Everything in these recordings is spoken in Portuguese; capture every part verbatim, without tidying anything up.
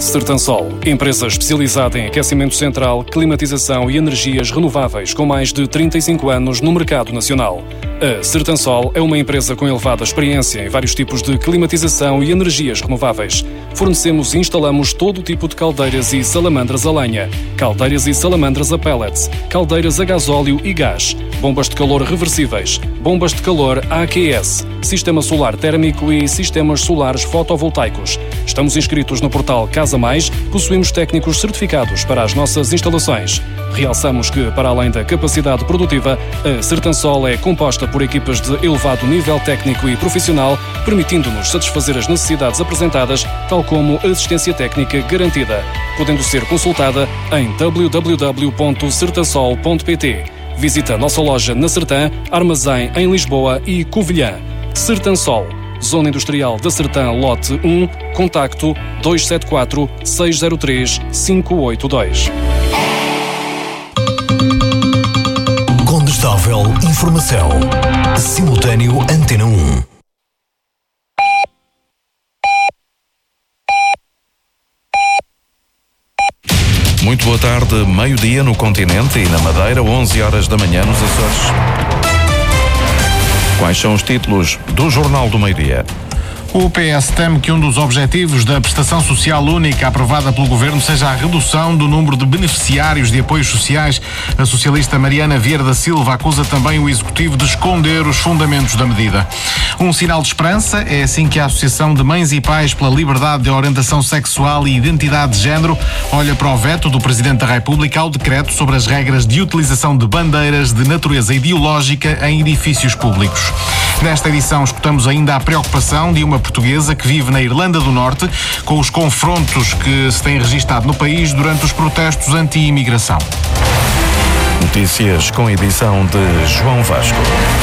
Sertansol, empresa especializada em aquecimento central, climatização e energias renováveis com mais de trinta e cinco anos no mercado nacional. A Sertansol é uma empresa com elevada experiência em vários tipos de climatização e energias renováveis. Fornecemos e instalamos todo tipo de caldeiras e salamandras a lenha, caldeiras e salamandras a pellets, caldeiras a gasóleo e gás, bombas de calor reversíveis, bombas de calor A Q S, sistema solar térmico e sistemas solares fotovoltaicos. Estamos inscritos no portal Casa Mais, possuímos técnicos certificados para as nossas instalações. Realçamos que, para além da capacidade produtiva, a Sertansol é composta por equipas de elevado nível técnico e profissional, permitindo-nos satisfazer as necessidades apresentadas, tal como assistência técnica garantida, podendo ser consultada em w w w ponto sertansol ponto p t. Visita a nossa loja na Sertã, armazém em Lisboa e Covilhã. Sertansol, Zona Industrial da Sertã, lote um, contacto dois sete quatro, seis zero três, cinco oito dois. Condestável Informação. Simultâneo Antena um. Muito boa tarde, meio-dia no continente e na Madeira, onze horas da manhã nos Açores. Quais são os títulos do Jornal do Meio-Dia? O P S teme que um dos objetivos da prestação social única aprovada pelo Governo seja a redução do número de beneficiários de apoios sociais. A socialista Mariana Vieira da Silva acusa também o Executivo de esconder os fundamentos da medida. Um sinal de esperança é assim que a Associação de Mães e Pais pela Liberdade de Orientação Sexual e Identidade de Género olha para o veto do Presidente da República ao decreto sobre as regras de utilização de bandeiras de natureza ideológica em edifícios públicos. Nesta edição escutamos ainda a preocupação de uma portuguesa que vive na Irlanda do Norte com os confrontos que se têm registado no país durante os protestos anti-imigração. Notícias com edição de João Vasco.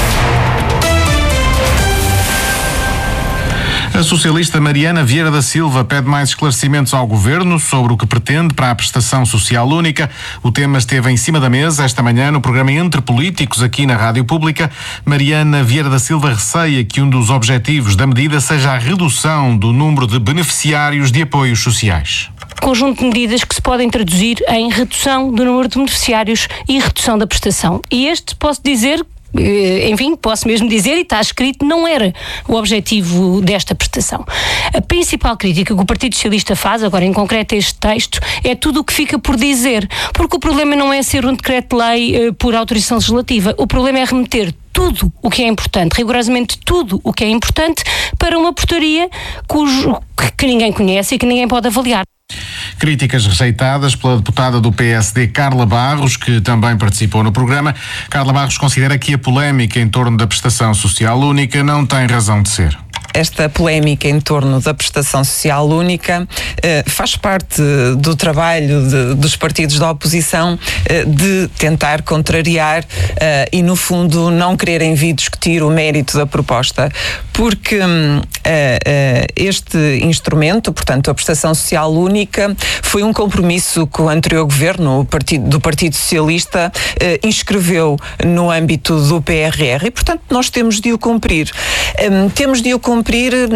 A socialista Mariana Vieira da Silva pede mais esclarecimentos ao Governo sobre o que pretende para a prestação social única. O tema esteve em cima da mesa esta manhã no programa Entre Políticos aqui na Rádio Pública. Mariana Vieira da Silva receia que um dos objetivos da medida seja a redução do número de beneficiários de apoios sociais. Conjunto de medidas que se podem traduzir em redução do número de beneficiários e redução da prestação. E este, posso dizer, enfim, posso mesmo dizer, e está escrito, não era o objetivo desta prestação. A principal crítica que o Partido Socialista faz, agora em concreto este texto, é tudo o que fica por dizer, porque o problema não é ser um decreto-lei uh, por autorização legislativa, o problema é remeter tudo o que é importante, rigorosamente tudo o que é importante, para uma portaria cujo, que ninguém conhece e que ninguém pode avaliar. Críticas rejeitadas pela deputada do P S D, Carla Barros, que também participou no programa. Carla Barros considera que a polémica em torno da prestação social única não tem razão de ser. Esta polémica em torno da prestação social única eh, faz parte do trabalho de, dos partidos da oposição eh, de tentar contrariar eh, e, no fundo, não quererem vir discutir o mérito da proposta, porque eh, eh, este instrumento, portanto, a prestação social única, foi um compromisso que o anterior governo, o partido, do Partido Socialista, eh, inscreveu no âmbito do P R R e, portanto, nós temos de o cumprir. Um, temos de o cumprir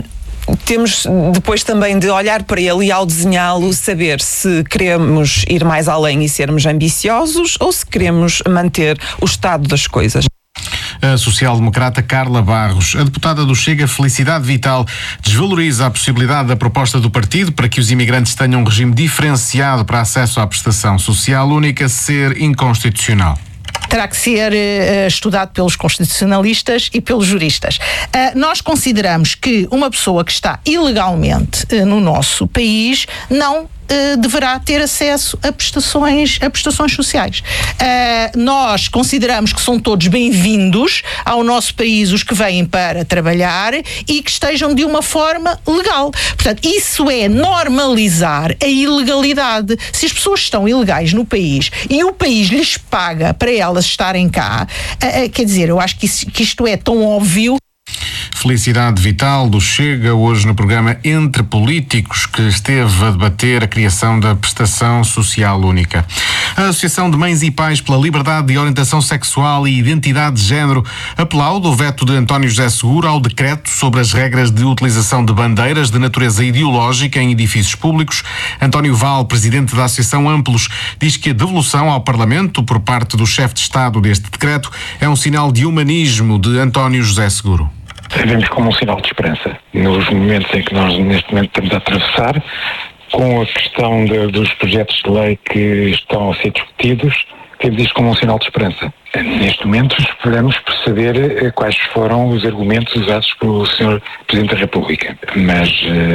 Temos depois também de olhar para ele e, ao desenhá-lo, saber se queremos ir mais além e sermos ambiciosos ou se queremos manter o estado das coisas. A social-democrata Carla Barros. A deputada do Chega, Felicidade Vital, desvaloriza a possibilidade da proposta do partido para que os imigrantes tenham um regime diferenciado para acesso à prestação social única ser inconstitucional. Terá que ser uh, estudado pelos constitucionalistas e pelos juristas. Uh, nós consideramos que uma pessoa que está ilegalmente uh, no nosso país não Uh, deverá ter acesso a prestações, a prestações sociais. Uh, nós consideramos que são todos bem-vindos ao nosso país os que vêm para trabalhar e que estejam de uma forma legal. Portanto, isso é normalizar a ilegalidade. Se as pessoas estão ilegais no país e o país lhes paga para elas estarem cá, uh, uh, quer dizer, eu acho que, isso, que isto é tão óbvio. Felicidade Vital, do Chega, hoje no programa Entre Políticos, que esteve a debater a criação da Prestação Social Única. A Associação de Mães e Pais pela Liberdade de Orientação Sexual e Identidade de Género aplaude o veto de António José Seguro ao decreto sobre as regras de utilização de bandeiras de natureza ideológica em edifícios públicos. António Val, presidente da Associação Amplos, diz que a devolução ao Parlamento por parte do chefe de Estado deste decreto é um sinal de humanismo de António José Seguro. Vemos como um sinal de esperança nos momentos em que nós neste momento estamos a atravessar, com a questão de, dos projetos de lei que estão a ser discutidos. Temos isto como um sinal de esperança. Neste momento esperamos perceber quais foram os argumentos usados pelo senhor Presidente da República, mas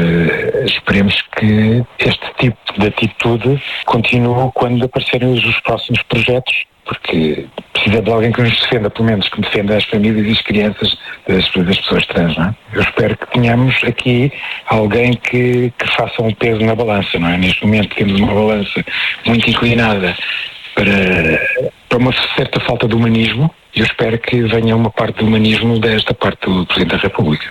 uh, esperemos que este tipo de atitude continue quando aparecerem os, os próximos projetos, porque precisa de alguém que nos defenda, pelo menos que defenda as famílias e as crianças das, das pessoas trans, não é? Eu espero que tenhamos aqui alguém que, que faça um peso na balança, não é? Neste momento temos uma balança muito inclinada para, para uma certa falta de humanismo, e eu espero que venha uma parte do humanismo desta parte do Presidente da República.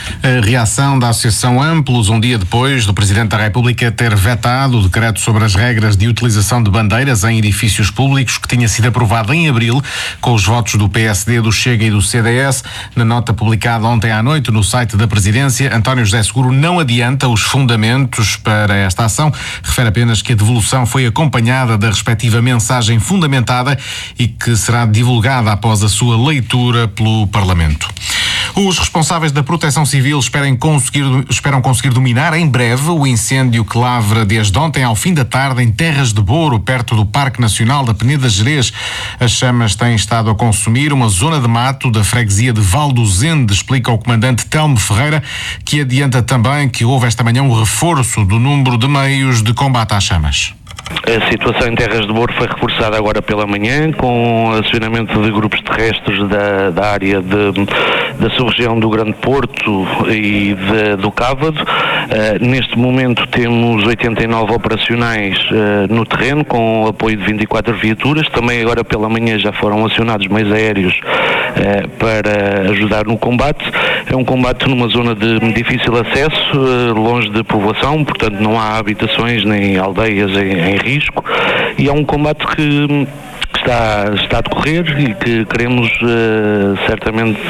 A reação da Associação Amplos, um dia depois do Presidente da República ter vetado o decreto sobre as regras de utilização de bandeiras em edifícios públicos, que tinha sido aprovado em abril, com os votos do P S D, do Chega e do C D S. Na nota publicada ontem à noite no site da Presidência, António José Seguro não adianta os fundamentos para esta ação, refere apenas que a devolução foi acompanhada da respectiva mensagem fundamentada e que será divulgada após a sua leitura pelo Parlamento. Os responsáveis da Proteção Civil esperam conseguir, esperam conseguir dominar em breve o incêndio que lavra desde ontem ao fim da tarde em Terras de Boro, perto do Parque Nacional da Peneda Gerês. As chamas têm estado a consumir uma zona de mato da freguesia de Valdozende, explica o comandante Telmo Ferreira, que adianta também que houve esta manhã um reforço do número de meios de combate às chamas. A situação em Terras de Boro foi reforçada agora pela manhã, com acionamento de grupos terrestres da, da área de, da sub-região do Grande Porto e de, do Cávado. Uh, neste momento temos oitenta e nove operacionais uh, no terreno, com apoio de vinte e quatro viaturas. Também agora pela manhã já foram acionados meios aéreos uh, para ajudar no combate. É um combate numa zona de difícil acesso, uh, longe de povoação, portanto não há habitações nem aldeias em, em risco, e é um combate que está, está a decorrer e que queremos uh, certamente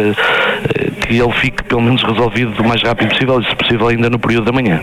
uh, que ele fique pelo menos resolvido o mais rápido possível, e se possível ainda no período da manhã.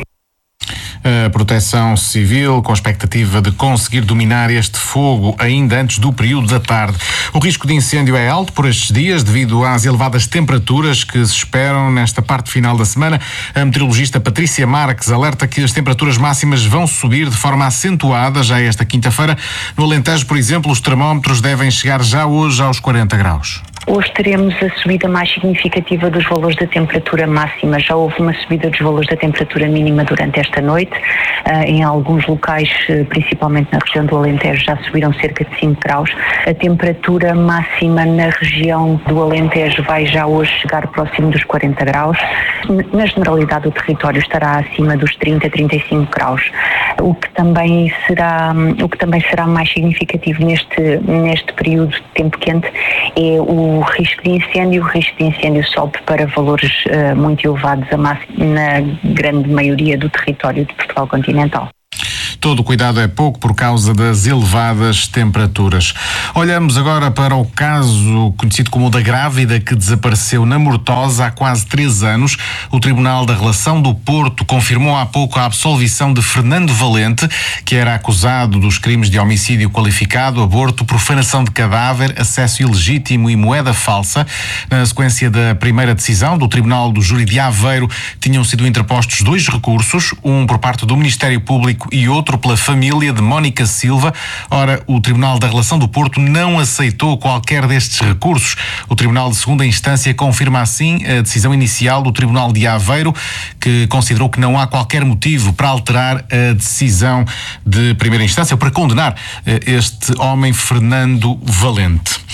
A Proteção Civil com a expectativa de conseguir dominar este fogo ainda antes do período da tarde. O risco de incêndio é alto por estes dias devido às elevadas temperaturas que se esperam nesta parte final da semana. A meteorologista Patrícia Marques alerta que as temperaturas máximas vão subir de forma acentuada já esta quinta-feira. No Alentejo, por exemplo, os termómetros devem chegar já hoje aos quarenta graus. Hoje teremos a subida mais significativa dos valores da temperatura máxima. Já houve uma subida dos valores da temperatura mínima durante esta noite. Uh, em alguns locais, principalmente na região do Alentejo, já subiram cerca de cinco graus. A temperatura máxima na região do Alentejo vai já hoje chegar próximo dos quarenta graus. Na generalidade, o território estará acima dos trinta, trinta e cinco graus. O que também será, o que também será mais significativo neste, neste período de tempo quente é o O risco de incêndio. O risco de incêndio sobe para valores uh, muito elevados a máximo, na grande maioria do território de Portugal continental. Todo o cuidado é pouco por causa das elevadas temperaturas. Olhamos agora para o caso conhecido como o da grávida que desapareceu na Mortosa há quase três anos. O Tribunal da Relação do Porto confirmou há pouco a absolvição de Fernando Valente, que era acusado dos crimes de homicídio qualificado, aborto, profanação de cadáver, acesso ilegítimo e moeda falsa. Na sequência da primeira decisão do Tribunal do Júri de Aveiro, tinham sido interpostos dois recursos, um por parte do Ministério Público e outro pela família de Mónica Silva. Ora, o Tribunal da Relação do Porto não aceitou qualquer destes recursos. O Tribunal de Segunda Instância confirma assim a decisão inicial do Tribunal de Aveiro, que considerou que não há qualquer motivo para alterar a decisão de primeira instância ou para condenar este homem, Fernando Valente.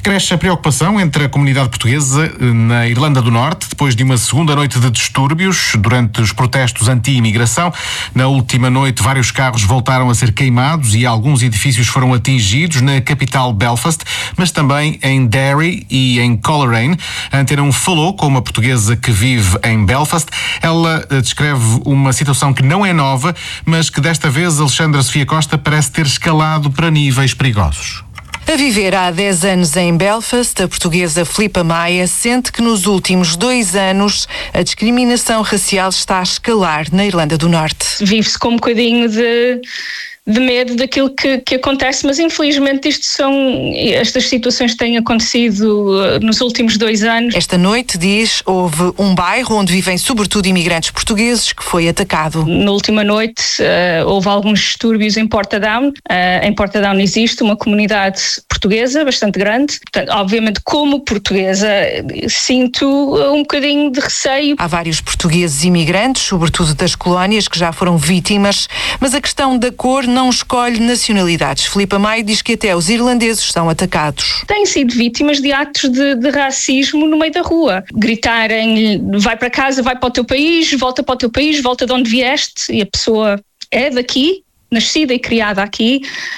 Cresce a preocupação entre a comunidade portuguesa na Irlanda do Norte, depois de uma segunda noite de distúrbios durante os protestos anti-imigração. Na última noite, vários carros voltaram a ser queimados e alguns edifícios foram atingidos na capital Belfast, mas também em Derry e em Coleraine. A Antena um falou com uma portuguesa que vive em Belfast. Ela descreve uma situação que não é nova, mas que desta vez Alexandra Sofia Costa parece ter escalado para níveis perigosos. A viver há dez anos em Belfast, a portuguesa Filipa Maia sente que nos últimos dois anos a discriminação racial está a escalar na Irlanda do Norte. Vive-se com um bocadinho de... de medo daquilo que, que acontece, mas infelizmente isto são, estas situações têm acontecido nos últimos dois anos. Esta noite, diz, houve um bairro onde vivem sobretudo imigrantes portugueses que foi atacado. Na última noite uh, houve alguns distúrbios em Portadown. Uh, em Portadown existe uma comunidade portuguesa bastante grande. Portanto, obviamente, como portuguesa, sinto um bocadinho de receio. Há vários portugueses imigrantes, sobretudo das colónias, que já foram vítimas, mas a questão da cor não escolhe nacionalidades. Filipa Maia diz que até os irlandeses são atacados. Têm sido vítimas de atos de, de racismo no meio da rua. Gritarem, vai para casa, vai para o teu país, volta para o teu país, volta de onde vieste, e a pessoa é daqui, nascida e criada aqui,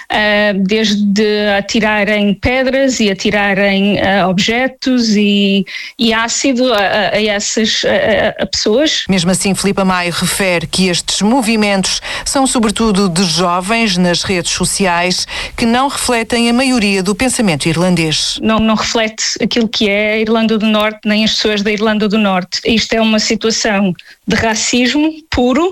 uh, desde atirarem pedras e atirarem uh, objetos e, e ácido a, a, a essas a, a pessoas. Mesmo assim, Filipa Maia refere que estes movimentos são sobretudo de jovens nas redes sociais que não refletem a maioria do pensamento irlandês. Não, não reflete aquilo que é a Irlanda do Norte, nem as pessoas da Irlanda do Norte. Isto é uma situação de racismo puro,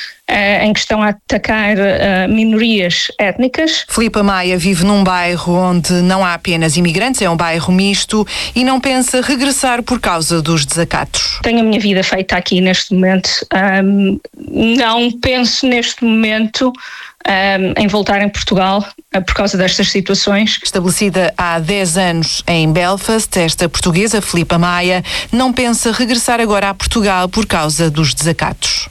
Uh, em que estão a atacar uh, minorias étnicas. Filipa Maia vive num bairro onde não há apenas imigrantes, é um bairro misto, e não pensa regressar por causa dos desacatos. Tenho a minha vida feita aqui neste momento. Um, não penso neste momento Um, em voltar em Portugal uh, por causa destas situações. Estabelecida há dez anos em Belfast, esta portuguesa, Filipa Maia, não pensa regressar agora a Portugal por causa dos desacatos.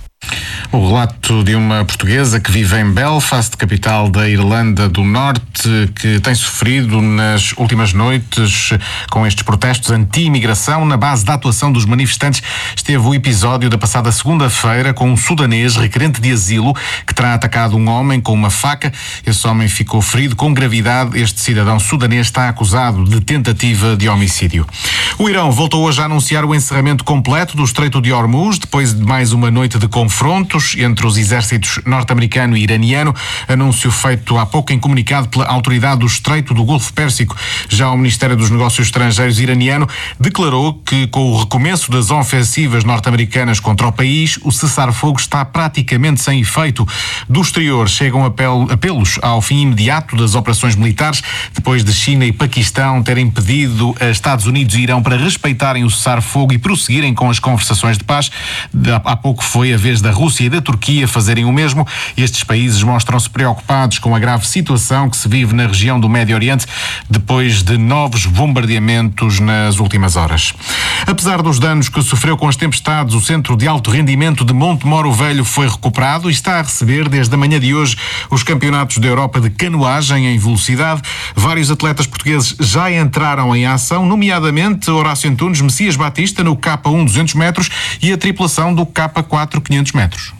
O relato de uma portuguesa que vive em Belfast, capital da Irlanda do Norte, que tem sofrido nas últimas noites com estes protestos anti-imigração. Na base da atuação dos manifestantes esteve o episódio da passada segunda-feira com um sudanês requerente de asilo que terá atacado um homem com uma faca. Esse homem ficou ferido com gravidade. Este cidadão sudanês está acusado de tentativa de homicídio. O Irão voltou hoje a anunciar o encerramento completo do Estreito de Hormuz, depois de mais uma noite de confrontos entre os exércitos norte-americano e iraniano, anúncio feito há pouco em comunicado pela autoridade do Estreito do Golfo Pérsico. Já o Ministério dos Negócios Estrangeiros iraniano declarou que, com o recomeço das ofensivas norte-americanas contra o país, o cessar-fogo está praticamente sem efeito. Do exterior chegam apel, apelos ao fim imediato das operações militares, depois de China e Paquistão terem pedido a Estados Unidos e Irão para respeitarem o cessar-fogo e prosseguirem com as conversações de paz. Há pouco foi a vez da Rússia e da Turquia fazerem o mesmo. Estes países mostram-se preocupados com a grave situação que se vive na região do Médio Oriente depois de novos bombardeamentos nas últimas horas. Apesar dos danos que sofreu com as tempestades, o Centro de Alto Rendimento de Montemoro Velho foi recuperado e está a receber desde a manhã de hoje os campeonatos da Europa de canoagem em velocidade. Vários atletas portugueses já entraram em ação, nomeadamente Horácio Antunes, Messias Batista no K um duzentos metros e a tripulação do K quatro quinhentos metros.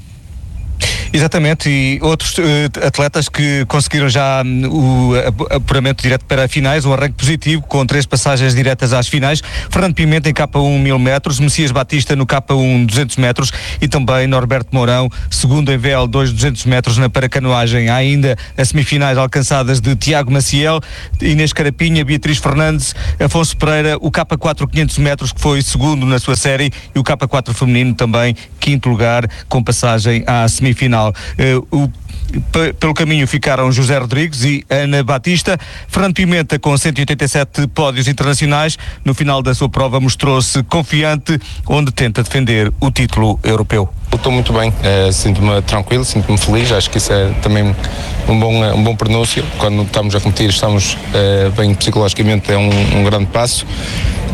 Exatamente, e outros uh, atletas que conseguiram já um, o apuramento direto para finais, um arranque positivo com três passagens diretas às finais. Fernando Pimenta em K um mil metros, Messias Batista no K um duzentos metros e também Norberto Mourão, segundo em V L dois duzentos metros na paracanoagem. Há ainda as semifinais alcançadas de Tiago Maciel, Inês Carapinha, Beatriz Fernandes, Afonso Pereira, o K quatro quinhentos metros que foi segundo na sua série e o K quatro feminino também quinto lugar com passagem à semifinal. Uh, o, p- pelo caminho ficaram José Rodrigues e Ana Batista. Fernando Pimenta, com cento e oitenta e sete pódios internacionais, no final da sua prova mostrou-se confiante, onde tenta defender o título europeu. Estou muito bem, uh, sinto-me tranquilo, sinto-me feliz, acho que isso é também um bom, um bom pronúncio. Quando estamos a competir, estamos uh, bem psicologicamente, é um, um grande passo.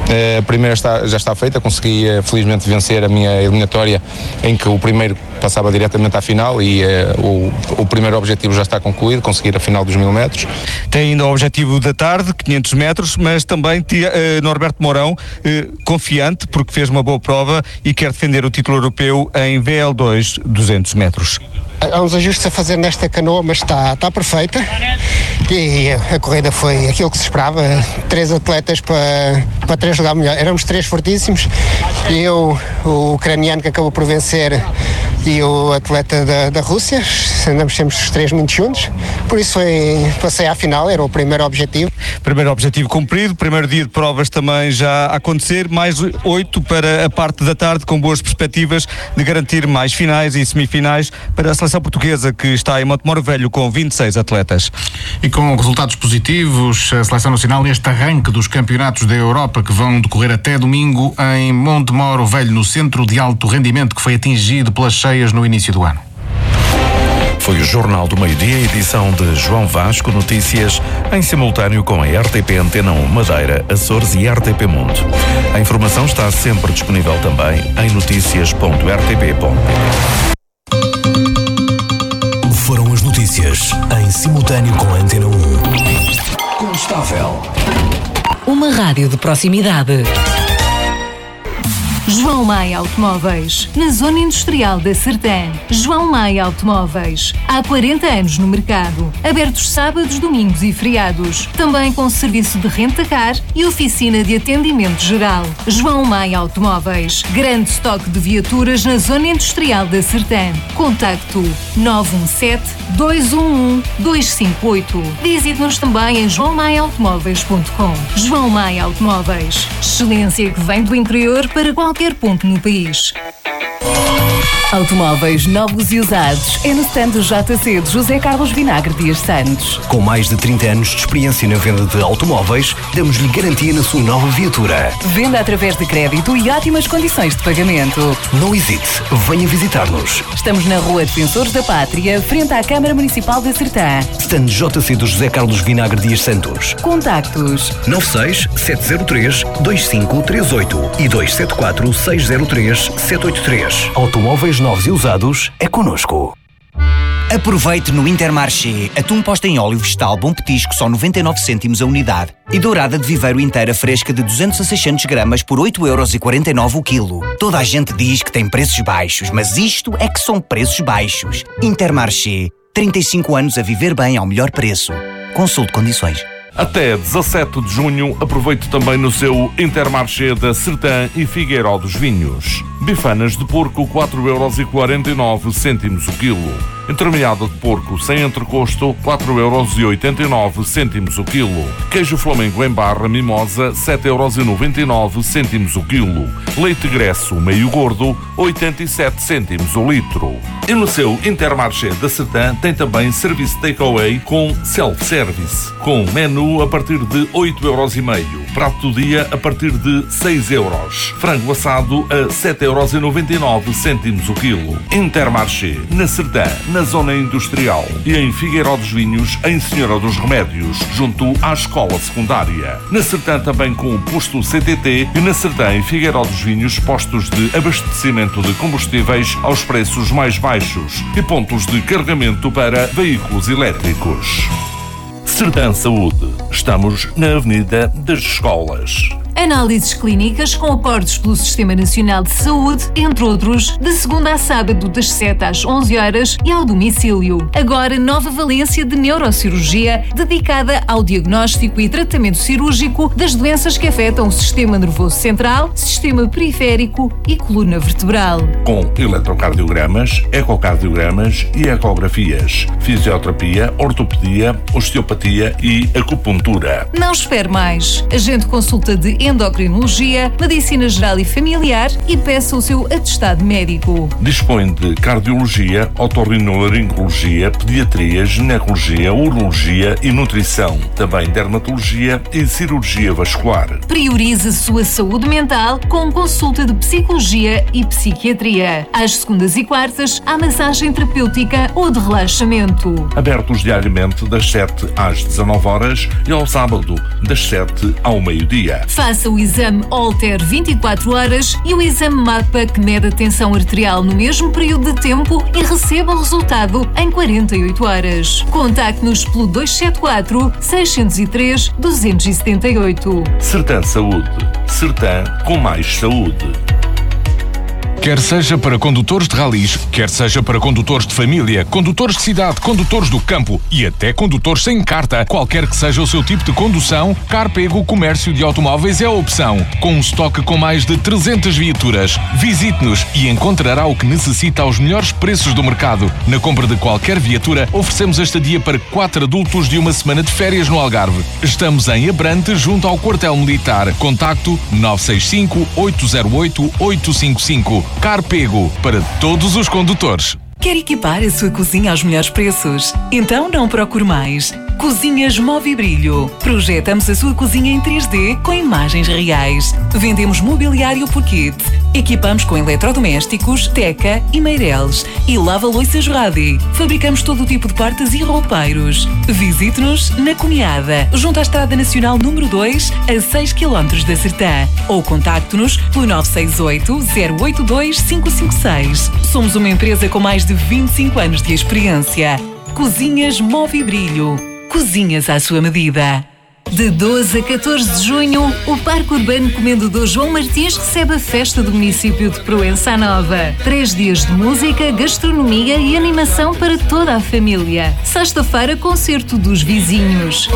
A primeira está, já está feita, consegui felizmente vencer a minha eliminatória, em que o primeiro passava diretamente à final e uh, o, o primeiro objetivo já está concluído, conseguir a final dos mil metros. Tem ainda o objetivo da tarde, quinhentos metros, mas também tia, uh, Norberto Mourão, uh, confiante porque fez uma boa prova e quer defender o título europeu em V L dois duzentos metros. Há uns ajustes a fazer nesta canoa, mas está, está perfeita e a corrida foi aquilo que se esperava. Três atletas para, para três lugares melhor. Éramos três fortíssimos e eu, o ucraniano que acabou por vencer e o atleta da, da Rússia, andamos sempre os três muito juntos, por isso foi, passei à final, era o primeiro objetivo. Primeiro objetivo cumprido, primeiro dia de provas também já a acontecer, mais oito para a parte da tarde, com boas perspectivas de garantir mais finais e semifinais para a seleção portuguesa, que está em Montemor Velho com vinte e seis atletas. E com resultados positivos, a Seleção Nacional neste arranque dos campeonatos da Europa que vão decorrer até domingo em Montemor Velho, no Centro de Alto Rendimento, que foi atingido pelas cheias no início do ano. Foi o Jornal do Meio-Dia, edição de João Vasco, notícias em simultâneo com a R T P Antena um Madeira, Açores e R T P Mundo. A informação está sempre disponível também em notícias ponto r t p ponto p t. Foram as notícias em simultâneo com a Antena um. Constável. Uma rádio de proximidade. João Maia Automóveis, na Zona Industrial da Sertã. João Maia Automóveis, há quarenta anos no mercado. Abertos sábados, domingos e feriados. Também com serviço de renta-car e oficina de atendimento geral. João Maia Automóveis, grande estoque de viaturas na Zona Industrial da Sertã. Contacto nove um sete, dois um um, dois cinco oito. Visite-nos também em joão maia automóveis ponto com. João Maia Automóveis, excelência que vem do interior para qualquer qualquer ponto no país. Automóveis novos e usados é no stand do J C de José Carlos Vinagre Dias Santos. Com mais de trinta anos de experiência na venda de automóveis, damos-lhe garantia na sua nova viatura. Venda através de crédito e ótimas condições de pagamento. Não hesite, venha visitar-nos. Estamos na Rua Defensores da Pátria, frente à Câmara Municipal da Sertã. Stand J C do José Carlos Vinagre Dias Santos. Contactos nove seis, sete zero três, dois cinco três oito e dois sete quatro, seis zero três, sete oito três. Automóveis novos e usados é connosco. Aproveite no Intermarché atum posto em óleo vegetal bom petisco só noventa e nove cêntimos a unidade e dourada de viveiro inteira fresca de duzentos a seiscentos gramas por oito euros e quarenta e nove o quilo. Toda a gente diz que tem preços baixos, mas isto é que são preços baixos. Intermarché, trinta e cinco anos a viver bem ao melhor preço. Consulte condições. Até dezassete de junho, aproveite também no seu Intermarché da Sertã e Figueiró dos Vinhos. Bifanas de porco, quatro euros e quarenta e nove cêntimos o quilo. Entremeada de porco sem entrecosto, quatro euros e oitenta e nove cêntimos o quilo. Queijo flamengo em barra mimosa, sete euros e noventa e nove cêntimos o quilo. Leite gresso meio gordo, oitenta e sete cêntimos o litro. E no seu Intermarché da Sertã tem também serviço takeaway com self-service, com menu a partir de oito euros e meio. Prato do dia a partir de seis euros. Frango assado a sete euros e noventa e nove cêntimos o quilo. Intermarché, na Sertã, na Zona Industrial e em Figueiró dos Vinhos, em Senhora dos Remédios, junto à Escola Secundária. Na Sertã também com o posto C T T e na Sertã e Figueiró dos Vinhos, postos de abastecimento de combustíveis aos preços mais baixos e pontos de carregamento para veículos elétricos. Sertã Saúde. Estamos na Avenida das Escolas. Análises clínicas com acordos pelo Sistema Nacional de Saúde, entre outros, de segunda a sábado das sete às onze horas e ao domicílio. Agora, nova valência de neurocirurgia dedicada ao diagnóstico e tratamento cirúrgico das doenças que afetam o sistema nervoso central, sistema periférico e coluna vertebral. Com eletrocardiogramas, ecocardiogramas e ecografias, fisioterapia, ortopedia, osteopatia e acupuntura. Não espere mais. Agende consulta de endocrinologia, medicina geral e familiar e peça o seu atestado médico. Dispõe de cardiologia, otorrinolaringologia, pediatria, ginecologia, urologia e nutrição. Também dermatologia e cirurgia vascular. Priorize a sua saúde mental com consulta de psicologia e psiquiatria. Às segundas e quartas, há massagem terapêutica ou de relaxamento. Abertos diariamente das sete às dezanove horas e ao sábado das sete ao meio-dia. Faça Faça o exame Holter vinte e quatro horas e o exame MAPA, que mede a tensão arterial no mesmo período de tempo, e receba o resultado em quarenta e oito horas. Contacte-nos pelo dois sete quatro, seis zero três, dois sete oito. Sertã Saúde. Sertã com mais saúde. Quer seja para condutores de ralis, quer seja para condutores de família, condutores de cidade, condutores do campo e até condutores sem carta, qualquer que seja o seu tipo de condução, Carpego Comércio de Automóveis é a opção. Com um estoque com mais de trezentas viaturas. Visite-nos e encontrará o que necessita aos melhores preços do mercado. Na compra de qualquer viatura, oferecemos a estadia para quatro adultos de uma semana de férias no Algarve. Estamos em Abrante, junto ao quartel militar. Contacto nove seis cinco, oito zero oito, oito cinco cinco. Carpego, para todos os condutores. Quer equipar a sua cozinha aos melhores preços? Então não procure mais. Cozinhas Movibrilho. Projetamos a sua cozinha em três D com imagens reais. Vendemos mobiliário por kit. Equipamos com eletrodomésticos, Teca e Meireles. E lava-louças Radi. Fabricamos todo o tipo de portas e roupeiros. Visite-nos na Cunhada, junto à Estrada Nacional número dois, a seis quilómetros da Sertã. Ou contacte-nos pelo nove seis oito, zero oito dois, cinco cinco seis. Somos uma empresa com mais de vinte e cinco anos de experiência. Cozinhas Movibrilho. Cozinhas à sua medida. De doze a catorze de junho, o Parque Urbano Comendador João Martins recebe a festa do município de Proença Nova. Três dias de música, gastronomia e animação para toda a família. Sexta-feira, concerto dos vizinhos.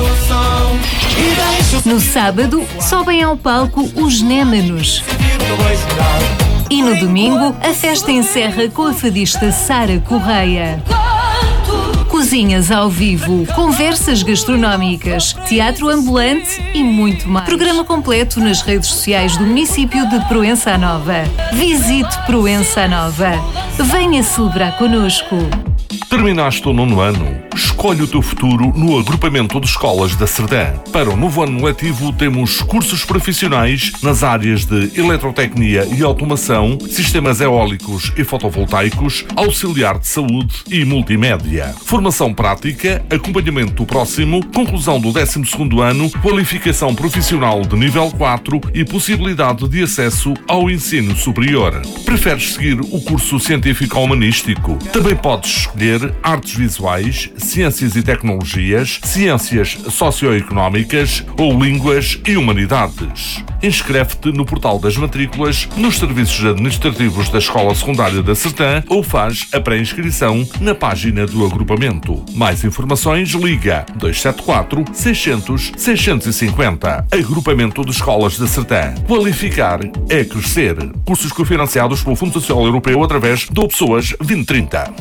No sábado, sobem ao palco os Némanos. E no domingo, a festa encerra com a fadista Sara Correia. Cozinhas ao vivo, conversas gastronómicas, teatro ambulante e muito mais. Programa completo nas redes sociais do município de Proença Nova. Visite Proença Nova. Venha celebrar connosco. Terminaste o nono ano? Escolhe o teu futuro no agrupamento de escolas da Sertã. Para o novo ano letivo temos cursos profissionais nas áreas de eletrotecnia e automação, sistemas eólicos e fotovoltaicos, auxiliar de saúde e multimédia. Formação prática, acompanhamento próximo, conclusão do décimo segundo ano, qualificação profissional de nível quatro e possibilidade de acesso ao ensino superior. Preferes seguir o curso científico-humanístico? Também podes escolher artes visuais, ciências e tecnologias, ciências socioeconómicas ou línguas e humanidades. Inscreve-te no portal das matrículas, nos serviços administrativos da Escola Secundária da Sertã ou faz a pré-inscrição na página do agrupamento. Mais informações, liga dois sete quatro, seiscentos, seiscentos e cinquenta. Agrupamento de Escolas da Sertã. Qualificar é crescer. Cursos cofinanciados pelo Fundo Social Europeu através do Pessoas vinte trinta.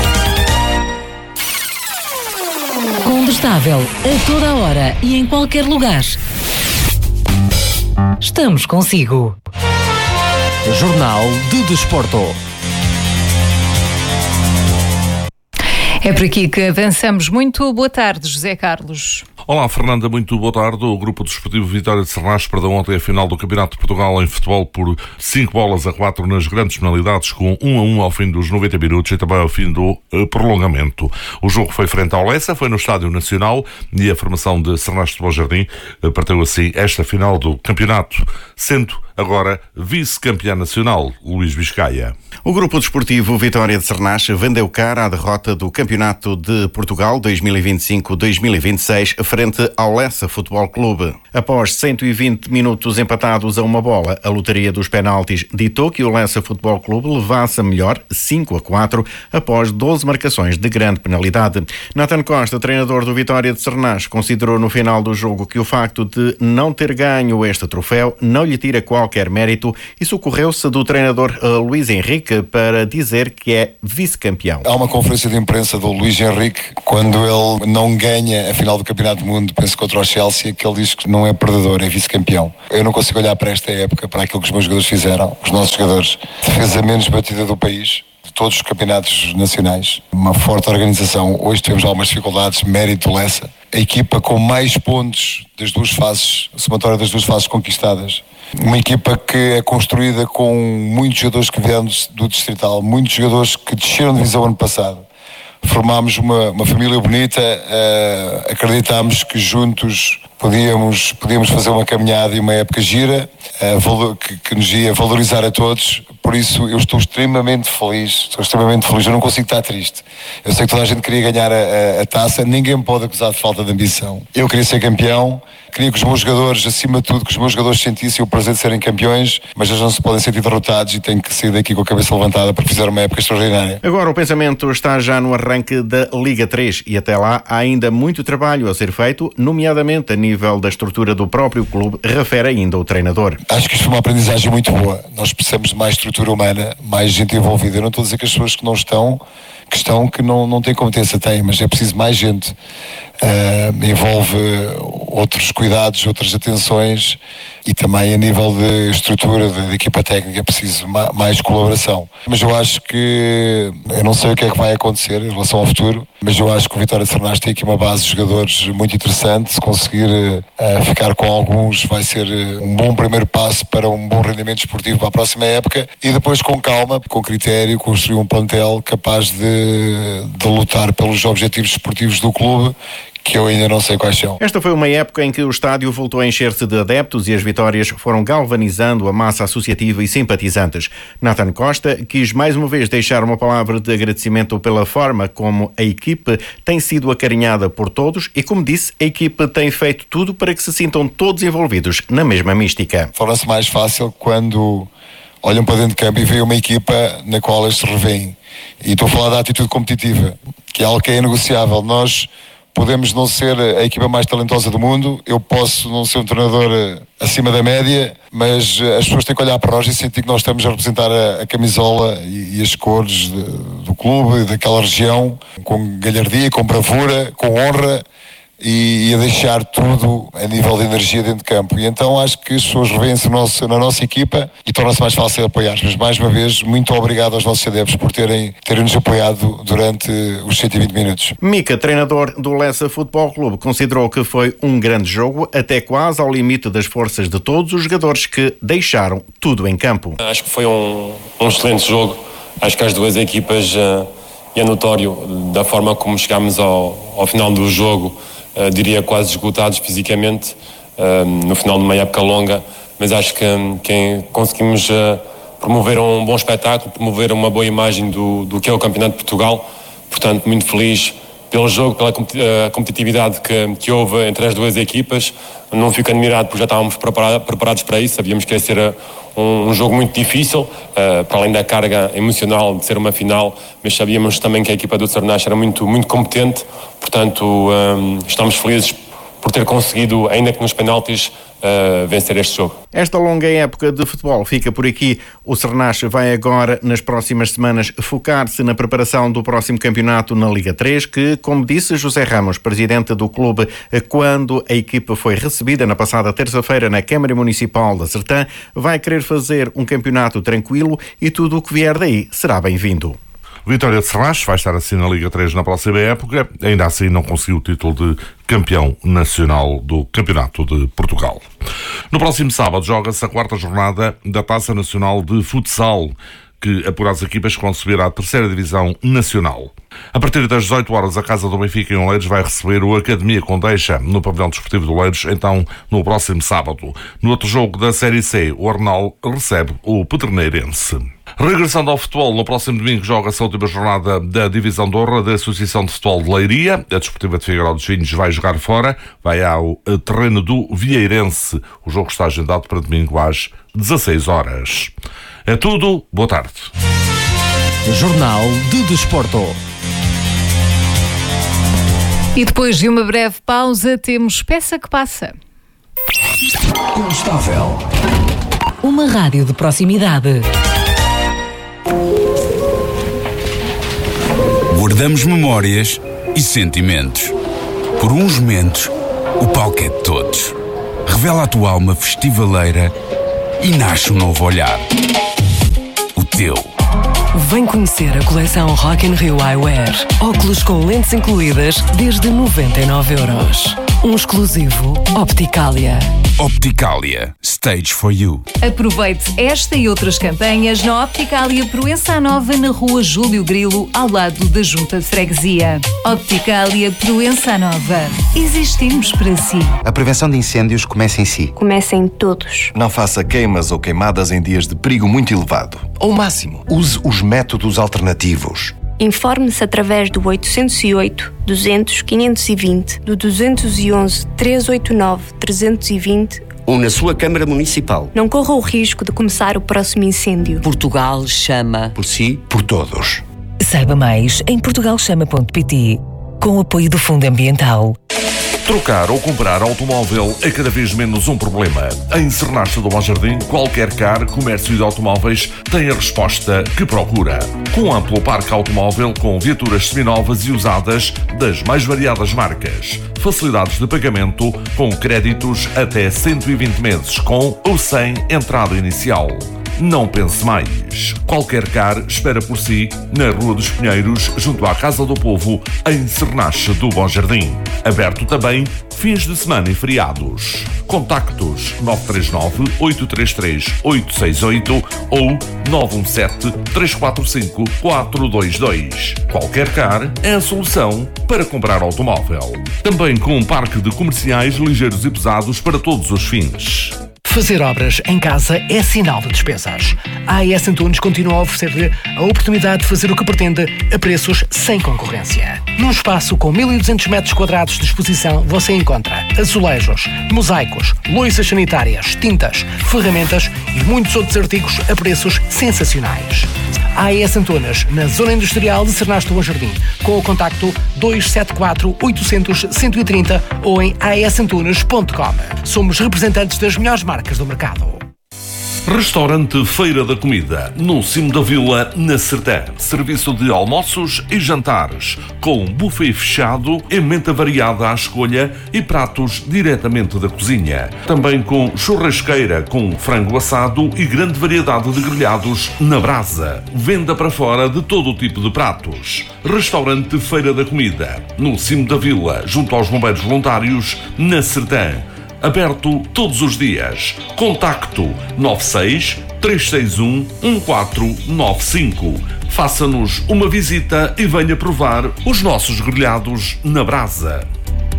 Combustável a toda hora e em qualquer lugar. Estamos consigo. Jornal de Desporto. É por aqui que avançamos. Muito boa tarde, José Carlos. Olá, Fernanda, muito boa tarde. O Grupo Desportivo Vitória de Serrás perdeu ontem a final do Campeonato de Portugal em futebol por cinco bolas a quatro nas grandes penalidades, com um a um ao fim dos noventa minutos e também ao fim do uh, prolongamento. O jogo foi frente ao Lessa, foi no Estádio Nacional e a formação de Serrás Futebol Jardim uh, partiu assim esta final do campeonato, sendo agora vice-campeã nacional, Luís Biscaia. O Grupo Desportivo Vitória de Serrás vendeu cara à derrota do Campeonato de Portugal dois mil e vinte e cinco dois mil e vinte e seis frente ao Lessa Futebol Clube. Após cento e vinte minutos empatados a uma bola, a lotaria dos penaltis ditou que o Lessa Futebol Clube levasse a melhor cinco a quatro após doze marcações de grande penalidade. Nathan Costa, treinador do Vitória de Serrás, considerou no final do jogo que o facto de não ter ganho este troféu não lhe tira qualquer mérito e socorreu-se do treinador uh, Luís Henrique para dizer que é vice-campeão. Há uma conferência de imprensa do Luís Henrique quando ele não ganha a final do Campeonato do Mundo, penso contra o Chelsea, que ele diz que não é perdedor, é vice-campeão. Eu não consigo olhar para esta época, para aquilo que os meus jogadores fizeram, os nossos jogadores. Defesa menos batida do país, de todos os campeonatos nacionais. Uma forte organização. Hoje tivemos algumas dificuldades, mérito Lessa. A equipa com mais pontos das duas fases, a somatória das duas fases conquistadas. Uma equipa que é construída com muitos jogadores que vieram do Distrital, muitos jogadores que desceram de divisão ano passado. Formámos uma, uma família bonita, uh, acreditámos que juntos podíamos, podíamos fazer uma caminhada e uma época gira uh, valor, que, que nos ia valorizar a todos. Por isso eu estou extremamente feliz, estou extremamente feliz, eu não consigo estar triste. Eu sei que toda a gente queria ganhar a, a, a taça, ninguém me pode acusar de falta de ambição. Eu queria ser campeão, queria que os meus jogadores, acima de tudo, que os meus jogadores sentissem o prazer de serem campeões, mas eles não se podem sentir derrotados e têm que sair daqui com a cabeça levantada porque fizeram uma época extraordinária. Agora o pensamento está já no arranque da Liga três e até lá há ainda muito trabalho a ser feito, nomeadamente a nível da estrutura do próprio clube, refere ainda o treinador. Acho que isto foi uma aprendizagem muito boa. Nós precisamos de mais estrutura humana, mais gente envolvida. Eu não estou a dizer que as pessoas que não estão, que estão, que não, não têm competência, têm, mas é preciso mais gente. Uh, envolve outros cuidados, outras atenções e também a nível de estrutura de, de equipa técnica é preciso ma, mais colaboração. Mas eu acho que, eu não sei o que é que vai acontecer em relação ao futuro, mas eu acho que o Vitória de Sernás tem aqui uma base de jogadores muito interessante. Se conseguir uh, ficar com alguns vai ser um bom primeiro passo para um bom rendimento esportivo para a próxima época e depois com calma, com critério, construir um plantel capaz de, de lutar pelos objetivos esportivos do clube, que eu ainda não sei quais são. Esta foi uma época em que o estádio voltou a encher-se de adeptos e as vitórias foram galvanizando a massa associativa e simpatizantes. Nathan Costa quis mais uma vez deixar uma palavra de agradecimento pela forma como a equipe tem sido acarinhada por todos e, como disse, a equipe tem feito tudo para que se sintam todos envolvidos na mesma mística. Torna-se mais fácil quando olham para dentro de campo e veem uma equipa na qual eles se revêem. E estou a falar da atitude competitiva, que é algo que é inegociável. Nós podemos não ser a equipa mais talentosa do mundo, eu posso não ser um treinador acima da média, mas as pessoas têm que olhar para nós e sentir que nós estamos a representar a, a camisola e, e as cores de, do clube, daquela região, com galhardia, com bravura, com honra e, e a deixar tudo a nível de energia dentro de campo. E então acho que as pessoas revêem-se na nossa equipa e torna-se mais fácil apoiar. Mas mais uma vez, muito obrigado aos nossos adeptos por terem, terem nos apoiado durante os cento e vinte minutos. Mica, treinador do Lessa Futebol Clube, considerou que foi um grande jogo, até quase ao limite das forças de todos os jogadores que deixaram tudo em campo. Acho que foi um, um excelente jogo. Acho que as duas equipas, uh, é notório da forma como chegámos ao, ao final do jogo, Uh, diria quase esgotados fisicamente, uh, no final de uma época longa, mas acho que, um, que conseguimos uh, promover um bom espetáculo, promover uma boa imagem do, do que é o Campeonato de Portugal. Portanto, muito feliz pelo jogo, pela uh, competitividade que, que houve entre as duas equipas. Não fico admirado porque já estávamos preparados, preparados para isso, sabíamos que ia ser uh, um, um jogo muito difícil, uh, para além da carga emocional de ser uma final, mas sabíamos também que a equipa do Sernás era muito, muito competente. Portanto, um, estamos felizes por ter conseguido, ainda que nos penaltis, uh, vencer este jogo. Esta longa época de futebol fica por aqui. O Sernás vai agora, nas próximas semanas, focar-se na preparação do próximo campeonato na Liga três, que, como disse José Ramos, presidente do clube, quando a equipa foi recebida na passada terça-feira na Câmara Municipal da Sertã, vai querer fazer um campeonato tranquilo e tudo o que vier daí será bem-vindo. Vitória de Sernás vai estar assim na Liga três na próxima época, ainda assim não conseguiu o título de campeão nacional do Campeonato de Portugal. No próximo sábado joga-se a quarta jornada da Taça Nacional de Futsal, que apura as equipas que vão subir à terceira divisão nacional. A partir das dezoito horas, a Casa do Benfica em Oleiros vai receber o Academia Condeixa no pavilhão desportivo de Oleiros, então no próximo sábado. No outro jogo da Série C, o Arnal recebe o Pederneirense. Regressando ao futebol, no próximo domingo joga-se a última jornada da Divisão de Honra da Associação de Futebol de Leiria. A Desportiva de Figueiró dos Vinhos vai jogar fora, vai ao terreno do Vieirense. O jogo está agendado para domingo às dezasseis horas. É tudo, boa tarde. Jornal de Desporto. E depois de uma breve pausa, temos Peça que Passa. Instável. Uma rádio de proximidade. Guardamos memórias e sentimentos. Por uns momentos, o palco é de todos. Revela a tua alma festivaleira e nasce um novo olhar. O teu. Vem conhecer a coleção Rock in Rio Eyewear. Óculos com lentes incluídas desde noventa e nove euros. Um exclusivo Opticalia. Opticalia. Stage for you. Aproveite esta e outras campanhas na Opticalia Proença Nova, na rua Júlio Grilo, ao lado da Junta de Freguesia. Opticalia Proença Nova. Existimos para si. A prevenção de incêndios começa em si. Começa em todos. Não faça queimas ou queimadas em dias de perigo muito elevado. Ao máximo, use os métodos alternativos. Informe-se através do oitocentos e oito, duzentos, quinhentos e vinte, do duzentos e onze, trezentos e oitenta e nove, trezentos e vinte ou na sua Câmara Municipal. Não corra o risco de começar o próximo incêndio. Portugal chama. Por si, por todos. Saiba mais em portugal chama ponto pt, com o apoio do Fundo Ambiental. Trocar ou comprar automóvel é cada vez menos um problema. Em Sernacha do Bom Jardim, qualquer car, comércio de automóveis tem a resposta que procura. Com amplo parque automóvel com viaturas seminovas e usadas das mais variadas marcas. Facilidades de pagamento com créditos até cento e vinte meses com ou sem entrada inicial. Não pense mais. Qualquer car espera por si na Rua dos Pinheiros, junto à Casa do Povo, em Sernacha do Bom Jardim. Aberto também fins de semana e feriados. Contactos nove três nove, oito três três, oito seis oito ou nove um sete, três quatro cinco, quatro dois dois. Qualquer car é a solução para comprar automóvel. Também com um parque de comerciais ligeiros e pesados para todos os fins. Fazer obras em casa é sinal de despesas. A AES Antunes continua a oferecer-lhe a oportunidade de fazer o que pretende a preços sem concorrência. Num espaço com mil e duzentos metros quadrados de exposição, você encontra azulejos, mosaicos, louças sanitárias, tintas, ferramentas e muitos outros artigos a preços sensacionais. A AES Antunes, na Zona Industrial de Sernacha do Bom Jardim, com o contacto dois sete quatro, oito zero zero, um um três zero ou em a e s antunes ponto com. Somos representantes das melhores marcas do mercado. Restaurante Feira da Comida, no cimo da vila, na Sertã. Serviço de almoços e jantares, com buffet fechado, emenda variada à escolha e pratos diretamente da cozinha. Também com churrasqueira, com frango assado e grande variedade de grelhados na brasa. Venda para fora de todo o tipo de pratos. Restaurante Feira da Comida, no cimo da vila, junto aos bombeiros voluntários, na Sertã. Aberto todos os dias. Contacto nove seis, três seis um, um quatro nove cinco. Faça-nos uma visita e venha provar os nossos grelhados na brasa.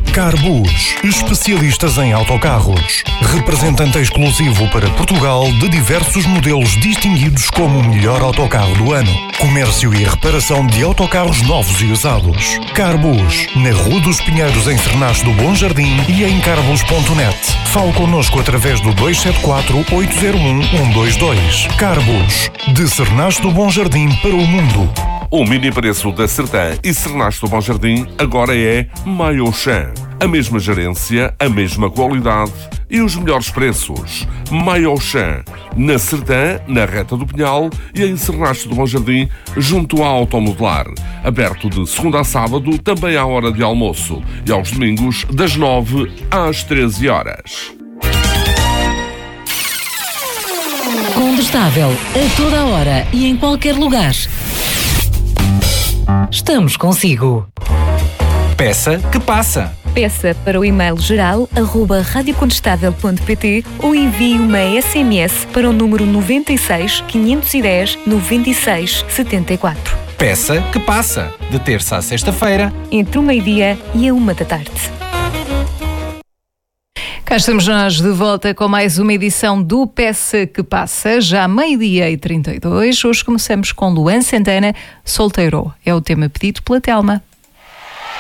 Carbus, especialistas em autocarros. Representante exclusivo para Portugal de diversos modelos distinguidos como o melhor autocarro do ano. Comércio e reparação de autocarros novos e usados. Carbus, na Rua dos Pinheiros, em Sernacha do Bom Jardim e em carbus ponto net. Fale connosco através do dois sete quatro, oito zero um, um dois dois. Carbus, de Sernacha do Bom Jardim para o mundo. O mini preço da Sertã e Sernacha do Bom Jardim agora é Maiochan. A mesma gerência, a mesma qualidade e os melhores preços. Maiochan, na Sertã, na Reta do Pinhal e em Sernacha do Bom Jardim, junto à Automodelar. Aberto de segunda a sábado, também à hora de almoço e aos domingos, das nove às treze horas. Combustável, a toda a hora e em qualquer lugar. Estamos consigo. Peça que passa. Peça para o e-mail geral arroba radiocontestável ponto pt ou envie uma S M S para o número nove seis, quinhentos e dez, noventa e seis, setenta e quatro. Peça que passa. De terça à sexta-feira, entre o meio-dia e a uma da tarde. Cá estamos nós de volta com mais uma edição do Peça que Passa, já meio-dia e trinta e dois. Hoje começamos com Luan Santana, Solteiro. É o tema pedido pela Telma.